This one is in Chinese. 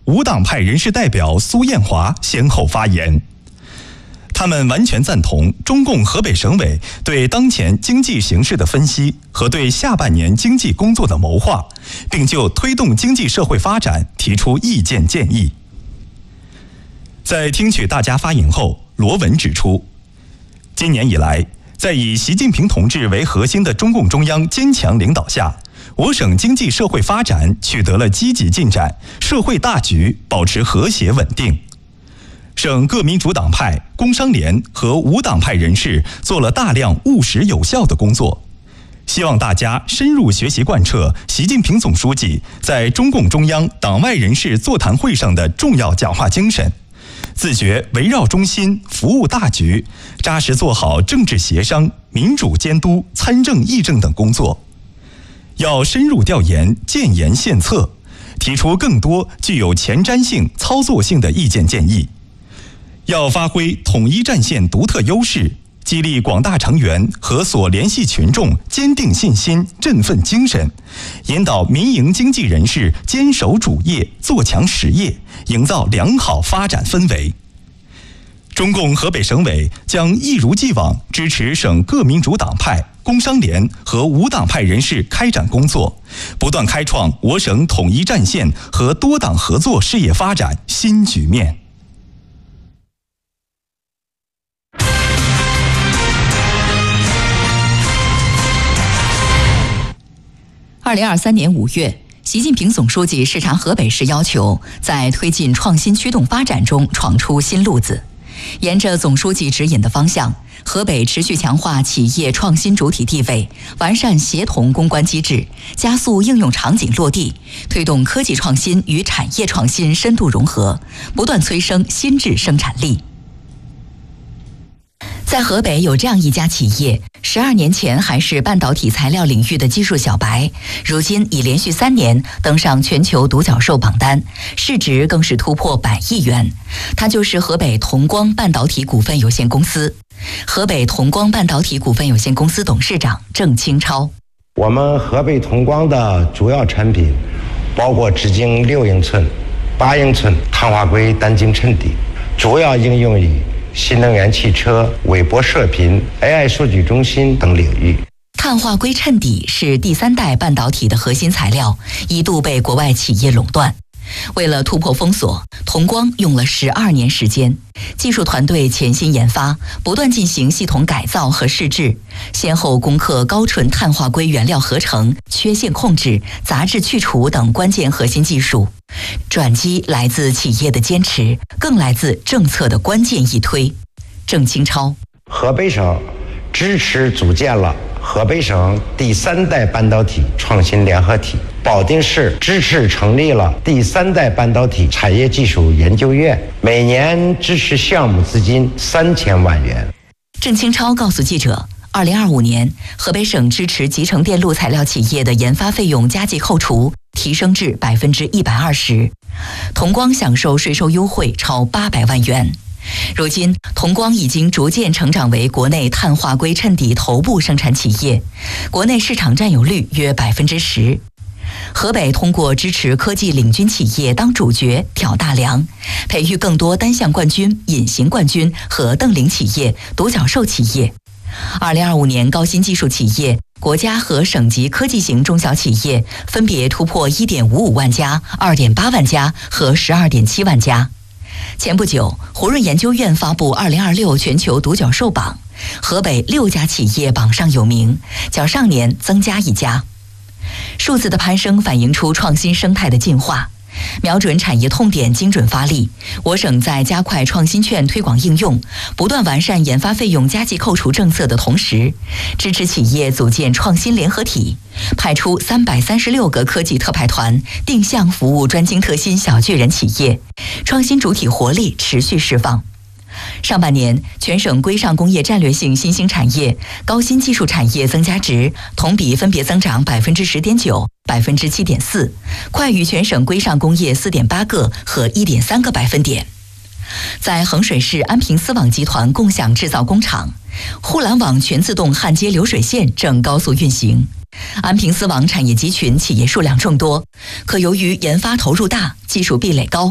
无党派人士代表苏艳华先后发言。他们完全赞同中共河北省委对当前经济形势的分析和对下半年经济工作的谋划，并就推动经济社会发展提出意见建议。在听取大家发言后，罗文指出，今年以来，在以习近平同志为核心的中共中央坚强领导下，我省经济社会发展取得了积极进展，社会大局保持和谐稳定。省各民主党派、工商联和无党派人士做了大量务实有效的工作。希望大家深入学习贯彻习近平总书记在中共中央党外人士座谈会上的重要讲话精神，自觉围绕中心、服务大局，扎实做好政治协商、民主监督、参政议政等工作。要深入调研、建言献策，提出更多具有前瞻性、操作性的意见建议。要发挥统一战线独特优势，激励广大成员和所联系群众坚定信心、振奋精神，引导民营经济人士坚守主业、做强实业，营造良好发展氛围。中共河北省委将一如既往支持省各民主党派、工商联和无党派人士开展工作，不断开创我省统一战线和多党合作事业发展新局面。 2023年5月，习近平总书记视察河北时要求，在推进创新驱动发展中闯出新路子。沿着总书记指引的方向，河北持续强化企业创新主体地位，完善协同攻关机制，加速应用场景落地，推动科技创新与产业创新深度融合，不断催生新质生产力。在河北有这样一家企业，12年前还是半导体材料领域的技术小白，如今已连续3年登上全球独角兽榜单，市值更是突破100亿元。它就是河北同光半导体股份有限公司。河北同光半导体股份有限公司董事长郑清超： 我们河北同光的主要产品包括直径6英寸、8英寸碳化硅单晶衬底，主要应用于新能源汽车、微波射频、AI 数据中心等领域。 碳化硅衬底是第3代半导体的核心材料，一度被国外企业垄断。为了突破封锁，同光用了12年时间，技术团队潜心研发，不断进行系统改造和试制，先后攻克高纯碳化硅原料合成、缺陷控制、杂质去除等关键核心技术。转机来自企业的坚持，更来自政策的关键一推。郑清超： 河北省支持组建了河北省第3代半导体创新联合体，保定市支持成立了第3代半导体产业技术研究院，每年支持项目资金3000万元。 郑清超告诉记者，2025年，河北省支持集成电路材料企业的研发费用加计扣除提升至120%，同光享受税收优惠超800万元。如今，同光已经逐渐成长为国内碳化硅衬底头部生产企业，国内市场占有率约10%。河北通过支持科技领军企业当主角挑大梁，培育更多单项冠军、隐形冠军和瞪领企业、独角兽企业。2025年，高新技术企业、国家和省级科技型中小企业分别突破1.55万家、2.8万家和12.7万家。前不久，胡润研究院发布2026全球独角兽榜，河北6家企业榜上有名，较上年增加1家。数字的攀升反映出创新生态的进化，瞄准产业痛点精准发力。我省在加快创新券推广应用，不断完善研发费用加计扣除政策的同时，支持企业组建创新联合体，派出336个科技特派团，定向服务专精特新小巨人企业，创新主体活力持续释放。上半年，全省规上工业战略性新兴产业、高新技术产业增加值同比分别增长10.9%、7.4%，快于全省规上工业4.8个和1.3个百分点。在衡水市安平丝网集团共享制造工厂，互联网全自动焊接流水线正高速运行。安平丝网产业集群企业数量众多，可由于研发投入大、技术壁垒高，